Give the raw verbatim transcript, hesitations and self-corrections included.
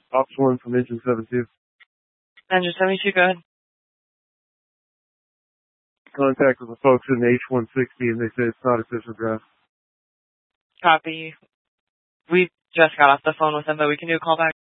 Ops one from engine seventy-two. Engine seventy-two, go ahead. Contact with the folks in the H one sixty, and they say it's not official draft. Copy. We just got off the phone with them, but we can do a call back.